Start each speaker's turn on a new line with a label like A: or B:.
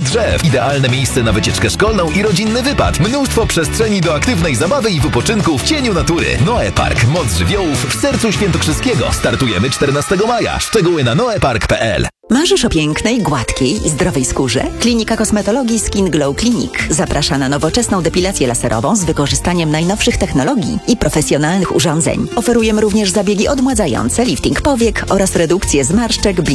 A: drzew, idealne miejsce na wycieczkę szkolną i rodzinny wypad, mnóstwo przestrzeni do aktywnej zabawy i wypoczynku w cieniu natury. Noe Park, moc żywiołów w sercu Świętokrzyskiego. Startujemy 14 maja. Szczegóły na noepark.pl.
B: Marzysz o pięknej, gładkiej i zdrowej skórze? Klinika Kosmetologii Skin Glow Clinic zaprasza na nowoczesną depilację laserową z wykorzystaniem najnowszych technologii i profesjonalnych urządzeń. Oferujemy również zabiegi odmładzające, lifting powiek oraz redukcję zmarszczek,